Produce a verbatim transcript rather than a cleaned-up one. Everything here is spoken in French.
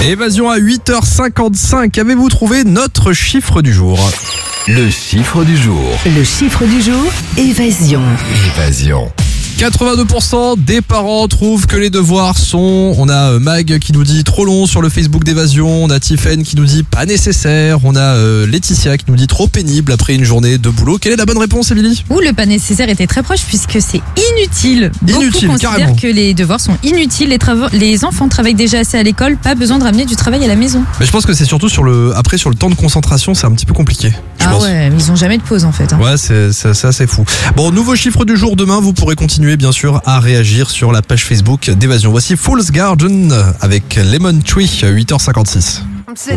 Évasion à huit heures cinquante-cinq. Avez-vous trouvé notre chiffre du jour ? Le chiffre du jour. Le chiffre du jour, évasion. Évasion. quatre-vingt-deux pour cent des parents trouvent que les devoirs sont... On a Mag qui nous dit trop long sur le Facebook d'Évasion. On a Tiffen qui nous dit pas nécessaire. On a euh, Laetitia qui nous dit trop pénible après une journée de boulot. Quelle est la bonne réponse, Émilie ? Ou le pas nécessaire était très proche puisque c'est inutile. Inutile, Beaucoup carrément. considèrent que les devoirs sont inutiles. Les, travaux, les enfants travaillent déjà assez à l'école, pas besoin de ramener du travail à la maison. Mais je pense que c'est surtout sur le... Après, sur le temps de concentration, c'est un petit peu compliqué. Je Ah pense. ouais, mais ils ont jamais de pause en fait. hein. Ouais, c'est, c'est, c'est assez fou. Bon, nouveau chiffre du jour demain. Vous pourrez continuer, bien sûr, à réagir sur la page Facebook d'Évasion. Voici Fool's Garden avec Lemon Tree, huit heures cinquante-six.